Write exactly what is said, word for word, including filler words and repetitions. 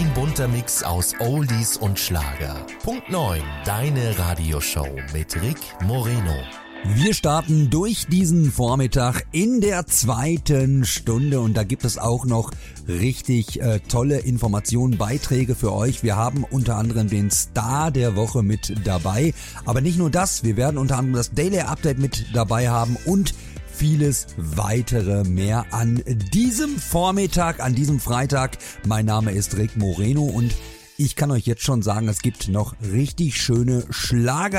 Ein bunter Mix aus Oldies und Schlager. Punkt neun, deine Radioshow mit Rick Moreno. Wir starten durch diesen Vormittag in der zweiten Stunde und da gibt es auch noch richtig äh, tolle Informationen, Beiträge für euch. Wir haben unter anderem den Star der Woche mit dabei, aber nicht nur das, wir werden unter anderem das Daily Update mit dabei haben und vieles weitere mehr an diesem Vormittag, an diesem Freitag. Mein Name ist Rick Moreno und ich kann euch jetzt schon sagen, es gibt noch richtig schöne Schlager